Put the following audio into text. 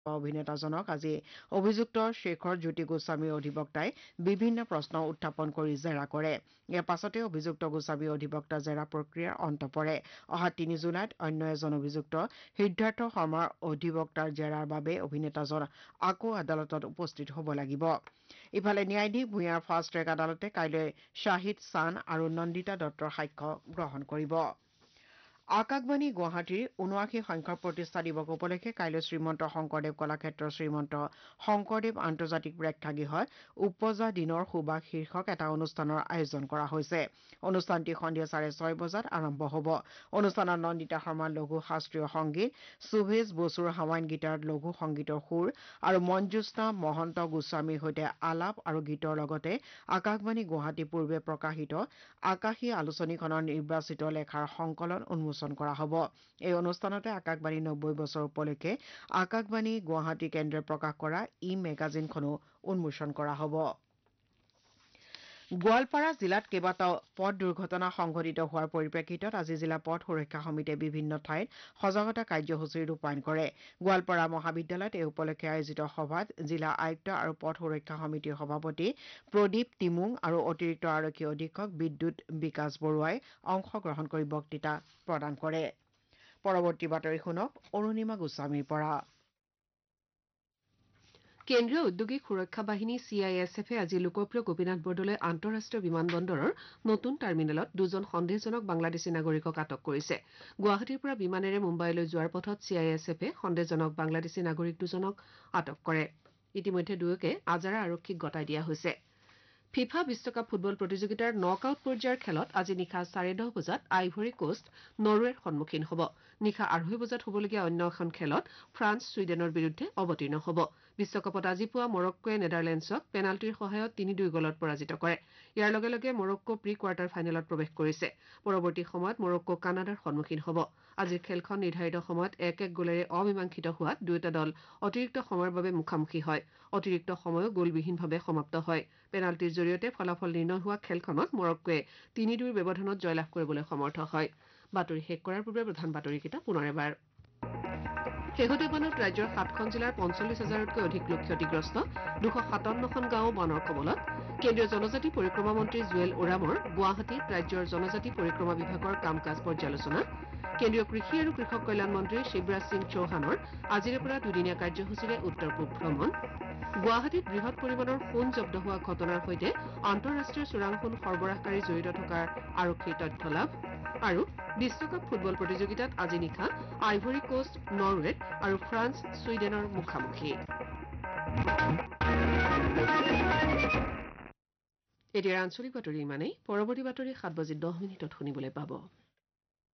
অভিনেতাজনক আজি অভিযুক্ত শেখৰ জ্যোতি গোস্বামীৰ অধিবক্তাই বিভিন্ন প্ৰশ্ন উত্থাপন কৰি জেৰা কৰে ইয়াৰ পাছতে অভিযুক্ত গোস্বামীৰ অধিবক্তা জেৰা প্ৰক্ৰিয়াৰ অন্ত পৰে অহা ৩ জুলাইত অন্য এজন অভিযুক্ত সিদ্ধাৰ্থ শৰ্মাৰ অধিবক্তাৰ জেৰাৰ বাবে অভিনেতাজন আকৌ আদালতত উপস্থিত হ'ব লাগিব ইফালে ন্যায়াধীশ ভূঞাৰ ফাষ্ট ট্ৰেক আদালতে কাইলৈ শ্বাহিদ চান আৰু নন্দিতা দত্তৰ সাক্ষ্য গ্ৰহণ কৰিব আকাশবাণী গুৱাহাটীৰ ৭৯ সংখ্যক প্ৰতিষ্ঠা দিৱস উপলক্ষে কাইলৈ শ্ৰীমন্ত শংকৰদেৱ কলাক্ষেত্ৰৰ শ্ৰীমন্ত শংকৰদেৱ আন্তৰ্জাতিক প্ৰেক্ষাগৃহত উপজা দিনৰ সুবাস শীৰ্ষক এটা অনুষ্ঠানৰ আয়োজন কৰা হৈছে অনুষ্ঠানটি সন্ধিয়া 6:30 বজাত আৰম্ভ হ'ব অনুষ্ঠানত নন্দিতা শৰ্মাৰ লঘু শাস্ত্ৰীয় সংগীত সুভেশ বসুৰ হাৱাইন গীটাৰত লঘু সংগীতৰ সুৰ আৰু মঞ্জুস্না মহন্ত গোস্বামীৰ সৈতে আলাপ আৰু গীতৰ লগতে আকাশবাণী গুৱাহাটী পূৰ্বে প্ৰকাশিত আকাশী আলোচনীখনৰ নিৰ্বাচিত লেখাৰ সংকলন উন্মোচন কৰা হ'ব এই অনুষ্ঠানতে আকাশবাণী 90 বছৰ উপলক্ষে আকাশবাণী গুৱাহাটী কেন্দ্ৰই প্ৰকাশ কৰা মেগাজিনখনো উন্মোচন কৰা হ'ব গোৱালপাৰা জিলাত কেইবাটাও পথ দুৰ্ঘটনা সংঘটিত হোৱাৰ পৰিপ্ৰেক্ষিতত আজি জিলা পথ সুৰক্ষা সমিতিয়ে বিভিন্ন ঠাইত সজাগতা কাৰ্যসূচী ৰূপায়ণ কৰে গোৱালপাৰা মহাবিদ্যালয়ত এই উপলক্ষে আয়োজিত সভাত জিলা আয়ুক্ত আৰু পথ সুৰক্ষা সমিতিৰ সভাপতি প্ৰদীপ টিমুং আৰু অতিৰিক্ত আৰক্ষী অধীক্ষক বিদ্যুৎ বিকাশ বৰুৱাই অংশগ্ৰহণ কৰি বক্তৃতা প্ৰদান কৰে পৰৱৰ্তী বাতৰি শুনক অৰুণিমা গোস্বামীৰ পৰা কেন্দ্ৰীয় ঔদ্যোগিক সুৰক্ষা বাহিনী CISFে আজি লোকপ্ৰিয় গোপীনাথ বৰদলৈ আন্তঃৰাষ্ট্ৰীয় বিমানবন্দৰৰ নতুন টাৰ্মিনেলত দুজন সন্দেহজনক বাংলাদেশী নাগৰিকক আটক কৰিছে গুৱাহাটীৰ পৰা বিমানেৰে মুম্বাইলৈ যোৱাৰ পথত CISFে সন্দেহজনক বাংলাদেশী নাগৰিক দুজনক আটক কৰে ইতিমধ্যে দুয়োকে আজাৰা আৰক্ষীক গতাই দিয়া হৈছে ফিফা বিশ্বকাপ ফুটবল প্ৰতিযোগিতাৰ নক আউট পৰ্যায়ৰ খেলত আজি নিশা 10:30 বজাত আইভৰী কোষ্ট নৰৱেৰ সন্মুখীন হ'ব নিশা 2:30 বজাত হ'বলগীয়া অন্য এখন খেলত ফ্ৰান্স ছুইডেনৰ বিৰুদ্ধে অৱতীৰ্ণ হ'ব বিশ্বকাপত আজি পুৱা মৰক্কোৱে নেদাৰলেণ্ডছক পেনাল্টিৰ সহায়ত 3-2 গলত পৰাজিত কৰে ইয়াৰ লগে লগে মৰক্কো প্ৰি কোৱাৰ্টাৰ ফাইনেলত প্ৰৱেশ কৰিছে পৰৱৰ্তী সময়ত মৰক্কো কানাডাৰ সন্মুখীন হ'ব আজিৰ খেলখন নিৰ্ধাৰিত সময়ত 1-1 গলেৰে অমীমাংসিত হোৱাত দুয়োটা দল অতিৰিক্ত সময়ৰ বাবে মুখামুখি হয় অতিৰিক্ত সময়ো গলবিহীনভাৱে সমাপ্ত হয় পেনাল্টিৰ জৰিয়তে ফলাফল নিৰ্ণয় হোৱা খেলখনত মৰক্কোৱে 3-2 ব্যৱধানত জয়লাভ কৰিবলৈ সমৰ্থ হয় বাতৰি শেষ কৰাৰ পূৰ্বে প্ৰধান বাতৰিকেইটা পুনৰ এবাৰ শেহতীয়া বানত ৰাজ্যৰ 7খন জিলাৰ 45,000তকৈ অধিক লোক ক্ষতিগ্ৰস্ত 257খন গাঁও বানৰ কবলত কেন্দ্ৰীয় জনজাতি পৰিক্ৰমা মন্ত্ৰী জুৱেল ওৰামৰ গুৱাহাটীত ৰাজ্যৰ জনজাতি পৰিক্ৰমা বিভাগৰ কাম কাজ পৰ্যালোচনা কেন্দ্ৰীয় কৃষি আৰু কৃষক কল্যাণ মন্ত্ৰী শিৱৰাজ সিং চৌহানৰ আজিৰে পৰা দুদিনীয়া কাৰ্যসূচীৰে উত্তৰ পূব ভ্ৰমণ গুৱাহাটীত বৃহৎ পৰিমাণৰ সোণ জব্দ হোৱা ঘটনাৰ সৈতে আন্তঃৰাষ্ট্ৰীয় চোৰাং সোণ সৰবৰাহকাৰী জড়িত থকাৰ আৰক্ষীৰ তথ্য লাভ আৰু বিশ্বকাপ ফুটবল প্ৰতিযোগিতাত আজি নিশা আইভৰী কোষ্ট নৰৱে আৰু ফ্ৰান্স ছুইডেনৰ মুখামুখি এতিয়া আঞ্চলিক বাতৰি ইমানেই পৰৱৰ্তী বাতৰি 7:10 শুনিবলৈ পাব